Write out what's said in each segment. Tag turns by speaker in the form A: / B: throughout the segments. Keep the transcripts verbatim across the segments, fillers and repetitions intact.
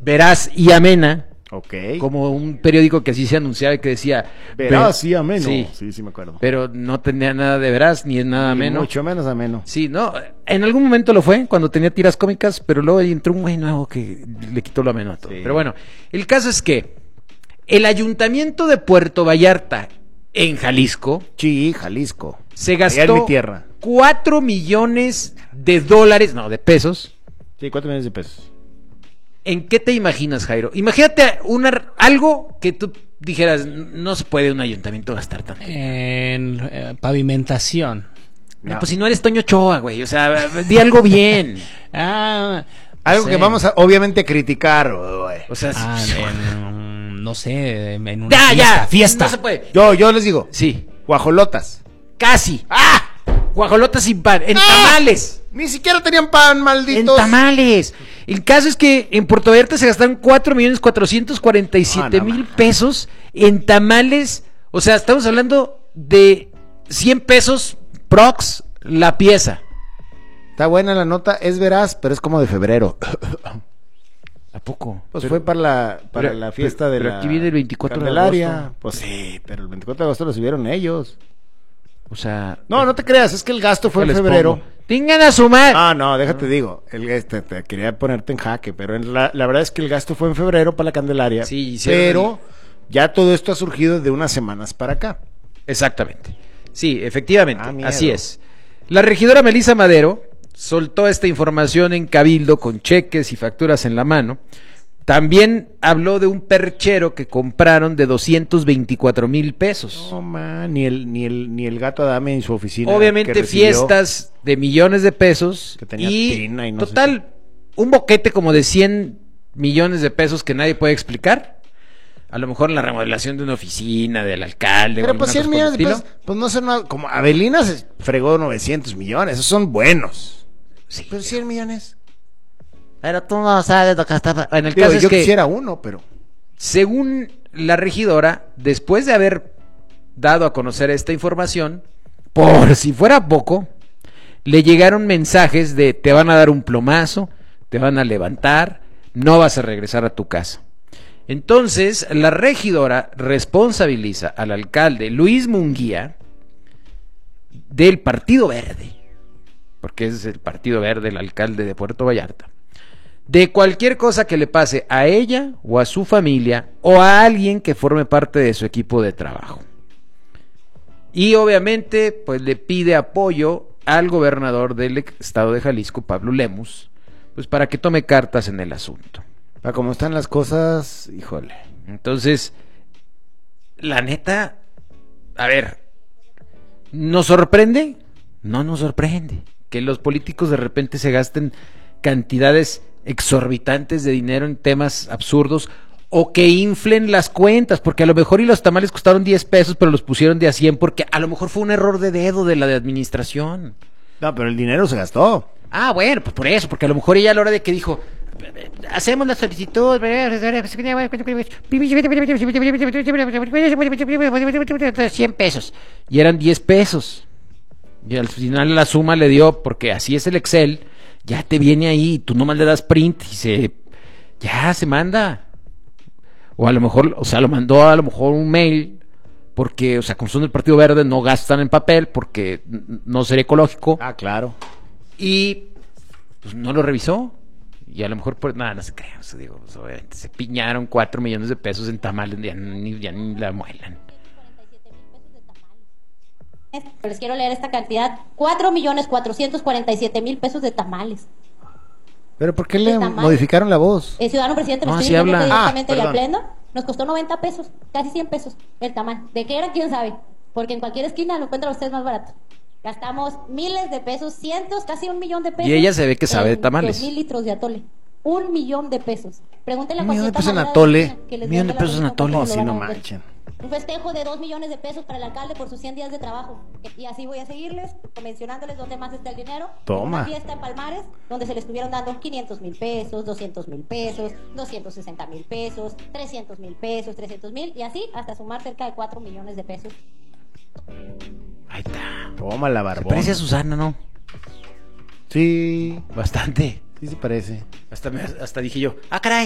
A: Veraz y Amena.
B: Ok.
A: Como un periódico que así se anunciaba y que decía
B: Veraz y ameno.
A: Sí,
B: sí, sí me acuerdo.
A: pero no tenía nada de veraz ni nada
B: Ni
A: ameno.
B: mucho menos ameno.
A: Sí, no, en algún momento lo fue cuando tenía tiras cómicas, pero luego entró un güey nuevo que le quitó lo ameno a todo.
B: Sí.
A: Pero bueno, el caso es que el ayuntamiento de Puerto Vallarta en Jalisco
B: Sí, Jalisco.
A: se
B: Allá
A: gastó
B: en mi tierra.
A: cuatro millones de dólares, no, de pesos.
B: Sí, cuatro millones de pesos.
A: ¿En qué te imaginas, Jairo? Imagínate una, algo que tú dijeras, no se puede un ayuntamiento gastar tanto.
C: En eh, pavimentación.
A: No, pues si no eres Toño Ochoa, güey, o sea, di algo bien.
C: Ah,
B: Algo
C: no
B: que
C: sé.
B: vamos a, obviamente, a criticar, güey.
A: O sea,
C: Ah,
A: sí.
C: en, um, no sé, en una
A: ya,
C: fiesta,
A: ya,
C: fiesta.
A: no se puede.
B: Yo, yo les digo,
A: Sí,
B: guajolotas.
A: casi. ¡Ah! Guajolotas sin pan, en
B: ¡Ah!
A: tamales.
B: Ni siquiera tenían pan,
A: En
B: malditos.
A: tamales. El caso es que en Puerto Vallarta se gastaron cuatro millones cuatrocientos cuarenta y siete
B: Ah, no
A: mil
B: mames.
A: pesos en tamales. O sea, estamos hablando de cien pesos prox la pieza.
B: Está buena la nota, es veraz, pero es como de febrero.
A: ¿A poco?
B: Pues
A: Pero-
B: fue para la, para
A: pero-
B: la fiesta
A: pero-
B: de
A: pero
B: la
A: aquí viene el veinticuatro de
B: Candelaria.
A: agosto.
B: Pues sí, pero el veinticuatro de agosto lo subieron ellos.
A: O sea...
B: No, no te creas, es que el gasto fue en
A: les
B: febrero.
A: pongo? Tengan a sumar.
B: Ah, no, déjate digo, el, este, te quería ponerte en jaque, pero en la, la verdad es que el gasto fue en febrero para la Candelaria.
A: Sí, hicieron
B: pero ya todo esto ha surgido de unas semanas para acá.
A: Exactamente. Sí, efectivamente,
B: Ah, miedo.
A: así es. La regidora Melissa Madero soltó esta información en Cabildo con cheques y facturas en la mano. También habló de un perchero que compraron de doscientos veinticuatro mil pesos.
B: No, man, ni el, ni el, ni el gato Adame en su oficina.
A: Obviamente
B: que recibió,
A: fiestas de millones de pesos
B: que tenía
A: y
B: tina y no sé
A: total, un boquete como de cien millones de pesos que nadie puede explicar. A lo mejor en la remodelación de una oficina, del alcalde. o
B: Pero pues
A: alguna
B: cien
A: cosa por
B: millones
A: el
B: de
A: estilo.
B: pesos, pues no son nada, como Avelina se fregó novecientos millones, esos son buenos.
A: Sí,
B: Pero cien millones.
A: pero tú no sabes lo que está... En el
B: Digo,
A: caso es
B: yo
A: que...
B: quisiera uno, pero...
A: Según la regidora, después de haber dado a conocer esta información, por si fuera poco, le llegaron mensajes de te van a dar un plomazo, te van a levantar, no vas a regresar a tu casa. Entonces, la regidora responsabiliza al alcalde Luis Munguía del Partido Verde, porque es el Partido Verde el alcalde de Puerto Vallarta, de cualquier cosa que le pase a ella o a su familia o a alguien que forme parte de su equipo de trabajo. Y obviamente, pues le pide apoyo al gobernador del estado de Jalisco, Pablo Lemus, pues para que tome cartas en el asunto.
B: Para como están las cosas, híjole.
A: Entonces, la neta, a ver, ¿nos sorprende? No nos sorprende que los políticos de repente se gasten cantidades exorbitantes de dinero en temas absurdos o que inflen las cuentas, porque a lo mejor y los tamales costaron diez pesos, pero los pusieron de a cien porque a lo mejor fue un error de dedo de la de administración.
B: No, pero el dinero se gastó.
A: Ah, bueno, pues por eso, porque a lo mejor ella a la hora de que dijo, hacemos la solicitud, cien pesos, y eran diez pesos, y al final la suma le dio, porque así es el Excel, ya te viene ahí, tú nomás le das print y se, ya se manda, o a lo mejor, o sea, lo mandó a lo mejor un mail, porque, o sea, como son del Partido Verde, no gastan en papel, porque no sería ecológico,
B: Ah, claro.
A: y pues no lo revisó. Y a lo mejor, pues nada, no se crean. O sea, digo, pues, obviamente se piñaron cuatro millones de pesos en tamales, ya ni, ya ni la muelan.
D: Les quiero leer esta cantidad: cuatro millones cuatrocientos cuarenta y siete mil pesos de tamales.
B: Pero ¿por qué
D: ¿De
B: le
D: tamales?
B: modificaron la voz?
D: El ciudadano presidente me
A: No,
D: estoy
A: así
D: diciendo
A: habla.
D: directamente
B: Ah,
D: y al
B: perdón.
D: pleno. Nos costó noventa pesos, casi cien pesos el tamal. ¿De qué era? ¿Quién sabe? Porque en cualquier esquina lo encuentran ustedes más barato. Gastamos miles de pesos, cientos, casi un millón de pesos.
A: Y ella se ve que sabe de
D: en
A: tamales.
D: dos mil litros de atole. Un millón de pesos. Pregúntenle a
B: Un millón de
D: cualquier
B: pesos en
D: tamalera de
B: atole.
D: esquina que les
A: Un millón
D: venda
A: de
D: la
A: pesos en
D: misma
A: atole.
D: cosa
B: No,
D: que lo
B: sí,
D: van
B: no
D: a vender.
B: manchen.
D: Un festejo de dos millones de pesos para el alcalde por sus cien días de trabajo. Y así voy a seguirles, mencionándoles dónde más está el dinero.
B: Toma.
D: En una fiesta en Palmares, donde se le estuvieron dando quinientos mil pesos, doscientos mil pesos, doscientos sesenta mil pesos, trescientos mil pesos, trescientos mil, y así hasta sumar cerca de cuatro millones de pesos.
A: Ahí está.
B: Toma la
A: Se
B: barbón.
A: parece a Susana, ¿no?
B: Sí,
A: Bastante.
B: sí se parece.
A: Hasta, me- hasta dije yo, ah, caray.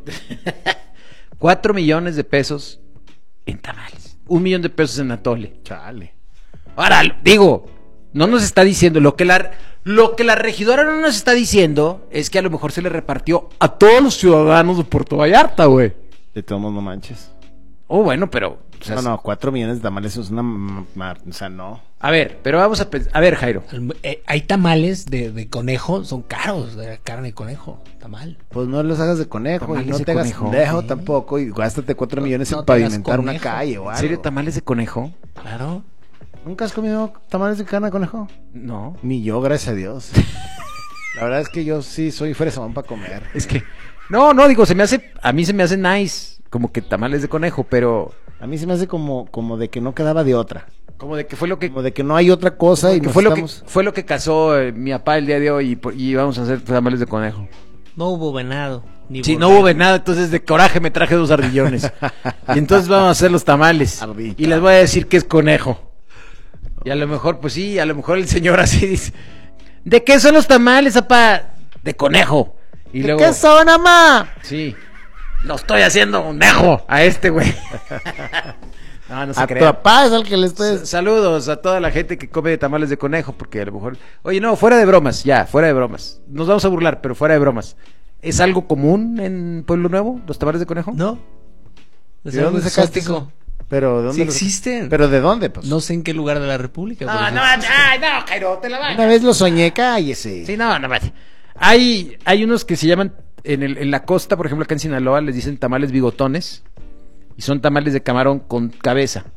A: Cuatro millones de pesos en tamales. Un millón de pesos en atole.
B: Chale.
A: Ahora, digo, no nos está diciendo, lo que la, lo que la regidora no nos está diciendo es que a lo mejor se le repartió a todos los ciudadanos de Puerto Vallarta, güey.
B: De todos modos, no manches.
A: Oh, bueno, pero... o sea,
B: No, no, cuatro millones de tamales es una... ma- ma- O sea, no.
A: A ver, pero vamos a pensar... A ver, Jairo.
C: Eh, hay tamales de, de conejo, son caros, de carne de conejo, tamal.
B: Pues no los hagas de conejo
A: Tamales
B: y no
A: de
B: te hagas
A: conejo.
B: pendejo
C: Sí.
B: tampoco y gástate cuatro millones
C: No
B: en
C: te hagas
B: pavimentar una
C: conejo.
B: calle o algo.
A: ¿En serio tamales de conejo?
C: Claro.
B: ¿Nunca has comido tamales de carne de conejo?
A: No.
B: Ni yo, gracias a Dios. La verdad es que yo sí soy fresón para comer.
A: Es que... No, no, digo, se me hace... A mí se me hace nice, como que tamales de conejo, pero...
B: A mí se me hace como, como de que no quedaba de otra.
A: Como de que fue lo que...
B: Como de que no hay otra cosa y
A: que
B: nos
A: fue, lo
B: estamos...
A: que, fue lo que casó eh, mi papá el día de hoy y, por- y vamos a hacer tamales de conejo.
C: No hubo venado. Ni
A: Sí, no
C: borrego.
A: hubo nada, entonces de coraje me traje dos ardillones. Y entonces vamos a hacer los tamales.
B: Ardilla.
A: Y les voy a decir que es conejo. Y a lo mejor, pues sí, a lo mejor el señor así dice: ¿de qué son los tamales, papá? De conejo. Y
B: ¿De
A: luego,
B: qué son, mamá?
A: sí, lo estoy haciendo conejo a este güey. No, no se
B: A tu
A: crea.
B: papá es al que le estoy...
A: S- Saludos a toda la gente que come tamales de conejo, porque a lo mejor... Oye, no, fuera de bromas, ya, fuera de bromas. Nos vamos a burlar, pero fuera de bromas. ¿Es algo común en Pueblo Nuevo, los tamales de conejo?
C: No. Es
B: ¿De
C: algo
B: dónde sacaste
C: exótico.
B: eso? ¿Pero de dónde
C: Sí
B: los-
C: existen.
B: ¿Pero de dónde, pues?
C: No sé en qué lugar de la República.
A: No,
C: pero
A: no,
C: sí.
A: ay, no, Jairo, te la vas.
B: Una vez lo soñé, cállese.
A: Sí, no, no, vale. Hay, hay unos que se llaman, en, el, en la costa, por ejemplo, acá en Sinaloa, les dicen tamales bigotones. Y son tamales de camarón con cabeza.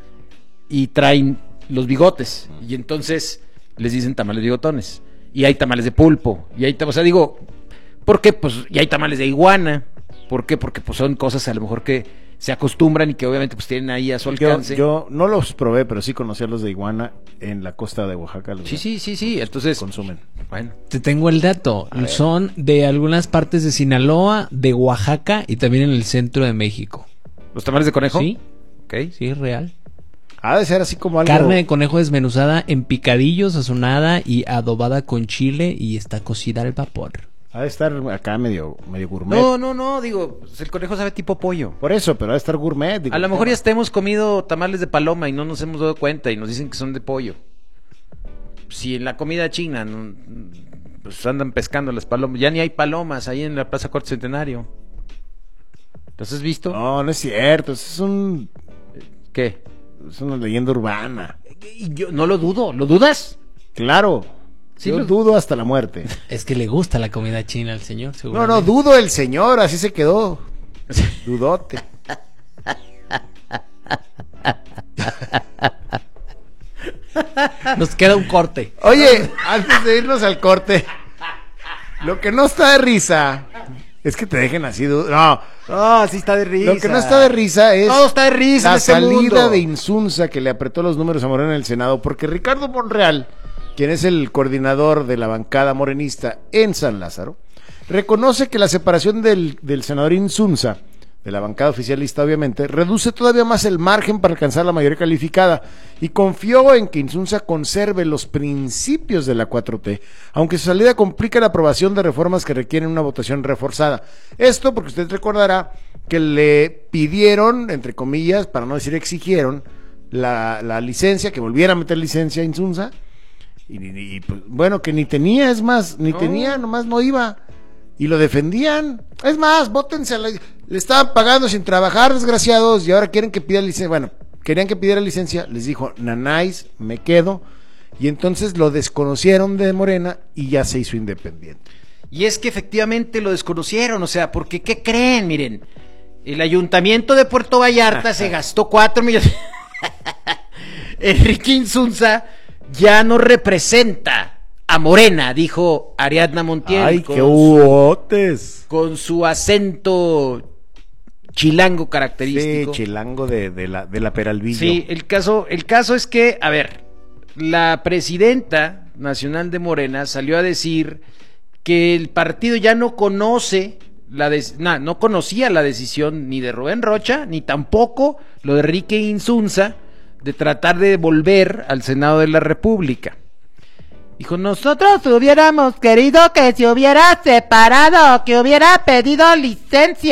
A: Y traen los bigotes. Y entonces les dicen tamales bigotones. Y hay tamales de pulpo. Y hay, tam- o sea, digo, ¿por qué? Pues, y hay tamales de iguana. ¿Por qué? Porque pues son cosas a lo mejor que se acostumbran y que obviamente pues tienen ahí a su
B: Yo,
A: alcance.
B: yo no los probé, pero sí conocí a los de iguana en la costa de Oaxaca. Los
A: Sí, sí, sí, sí. Entonces,
B: consumen.
A: bueno.
C: Te tengo el dato. Son de algunas partes de Sinaloa, de Oaxaca y también en el centro de México.
A: ¿Los tamales de conejo?
C: Sí,
A: Ok.
C: sí, es real.
B: Ha de ser así como algo...
C: Carne de conejo desmenuzada en picadillos, sazonada y adobada con chile y está cocida al vapor.
B: Ha de estar acá medio, medio gourmet.
A: No, no, no, digo, pues el conejo sabe tipo pollo.
B: Por eso, pero ha de estar gourmet. digo,
A: A lo mejor
B: no.
A: ya hasta hemos comido tamales de paloma y no nos hemos dado cuenta y nos dicen que son de pollo. Si en la comida china no, pues andan pescando las palomas, ya ni hay palomas ahí en la Plaza Cuarto Centenario. ¿Los has visto?
B: No, no es cierto. Eso es, un,
A: ¿Qué?
B: es una leyenda urbana.
A: Y yo no lo dudo, ¿lo dudas?
B: Claro.
A: Sí,
B: yo
A: lo-
B: dudo hasta la muerte.
C: Es que le gusta la comida china al señor,
B: No,
C: seguramente.
B: no, dudo el señor. Así se quedó. Dudote.
C: Nos queda un corte.
B: Oye, antes de irnos al corte, lo que no está de risa es que te dejen así. du- No,
A: No, sí está de risa.
B: lo que no está de risa es
A: Todo está de risa en
B: la
A: este
B: salida
A: mundo.
B: de Insunza que le apretó los números a Morena en el Senado, porque Ricardo Monreal, quien es el coordinador de la bancada morenista en San Lázaro, reconoce que la separación del, del senador Insunza, de la bancada oficialista obviamente, reduce todavía más el margen para alcanzar la mayoría calificada y confió en que Insunza conserve los principios de la cuatro T, aunque su salida complica la aprobación de reformas que requieren una votación reforzada. Esto porque usted recordará que le pidieron, entre comillas, para no decir exigieron, la, la licencia, que volviera a meter licencia a Insunza, y, y, y, pues, bueno, que ni tenía, es más, ni
A: No.
B: tenía, nomás no iba. Y lo defendían. Es más, vótense. a la- Le estaban pagando sin trabajar, desgraciados, y ahora quieren que pida licencia. Bueno, querían que pidiera licencia. Les dijo, nanáis, me quedo. Y entonces lo desconocieron de Morena y ya se hizo independiente.
A: Y es que efectivamente lo desconocieron, o sea, porque ¿qué creen? Miren, el ayuntamiento de Puerto Vallarta se gastó cuatro millones. Enrique Insunza ya no representa a Morena, dijo Ariadna Montiel.
B: ¡Ay,
A: con
B: qué
A: su-
B: huotes!
A: Con su acento chilango
B: Sí,
A: característico.
B: chilango de, de la, de la Peralvillo.
A: Sí, el caso, el caso es que, a ver, la presidenta nacional de Morena salió a decir que el partido ya no conoce la des- na- no conocía la decisión ni de Rubén Rocha, ni tampoco lo de Enrique Insunza de tratar de volver al Senado de la República. Dijo, nosotros hubiéramos querido que se hubiera separado, que hubiera pedido licencia.